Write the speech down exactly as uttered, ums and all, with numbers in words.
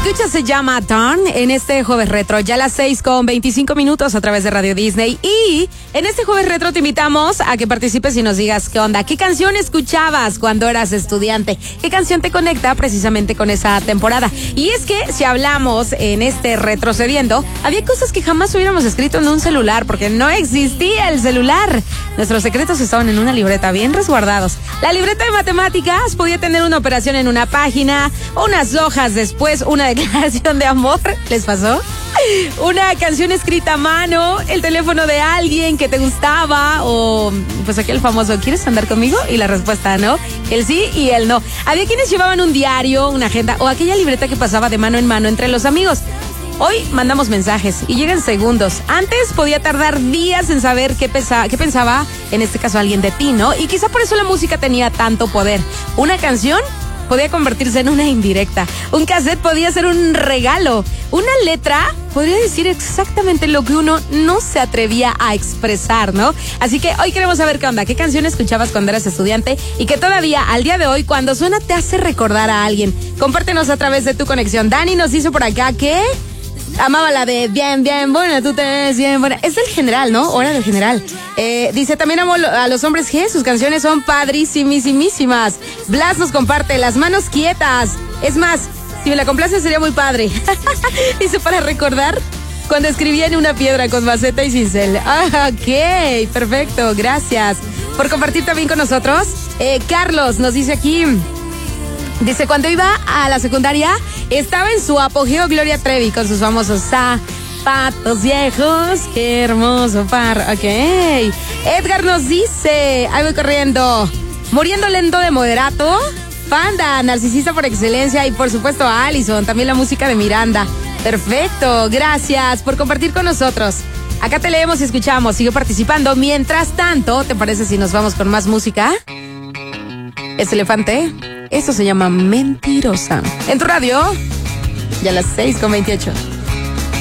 escuchas se llama Turn en este Jueves Retro, ya a las seis con veinticinco minutos a través de Radio Disney. Y en este Jueves Retro te invitamos a que participes y nos digas qué onda, qué canción escuchabas cuando eras estudiante, qué canción te conecta precisamente con esa temporada. Y es que si hablamos en este retrocediendo, había cosas que jamás hubiéramos escrito en un celular porque no existía el celular. Nuestros secretos estaban en una libreta bien resguardados. La libreta de matemáticas podía tener una operación en una página, unas hojas después, una declaración de amor. ¿Les pasó? Una canción escrita a mano, el teléfono de alguien que te gustaba o pues aquel famoso ¿quieres andar conmigo? Y la respuesta no, el sí y el no. Había quienes llevaban un diario, una agenda o aquella libreta que pasaba de mano en mano entre los amigos. Hoy mandamos mensajes y llegan segundos. Antes podía tardar días en saber qué, pesa, qué pensaba, en este caso alguien de ti, ¿no? Y quizá por eso la música tenía tanto poder. Una canción podía convertirse en una indirecta. Un cassette podía ser un regalo. Una letra podría decir exactamente lo que uno no se atrevía a expresar, ¿no? Así que hoy queremos saber qué onda, qué canción escuchabas cuando eras estudiante y que todavía, al día de hoy, cuando suena, te hace recordar a alguien. Compártenos a través de tu conexión. Dani nos hizo por acá que amaba la de bien, bien buena, tú te ves bien buena. Es del General, ¿no? Hora del General. Eh, dice, también amo a los hombres G, sus canciones son padrísimísimas. Blas nos comparte, las manos quietas. Es más, si me la complace sería muy padre. Dice, para recordar cuando escribía en una piedra con maceta y cincel. Ah, ok, perfecto, gracias por compartir también con nosotros. Eh, Carlos nos dice aquí, dice, cuando iba a la secundaria, estaba en su apogeo Gloria Trevi con sus famosos zapatos viejos. Qué hermoso par. Ok. Edgar nos dice, ahí voy corriendo, muriendo lento de Moderato. Panda, narcisista por excelencia. Y por supuesto a Allison, también la música de Miranda. Perfecto, gracias por compartir con nosotros. Acá te leemos y escuchamos, sigue participando. Mientras tanto, ¿te parece si nos vamos con más música? Es Elefante. Esto se llama Mentirosa. En tu radio, ya a las seis con veintiocho.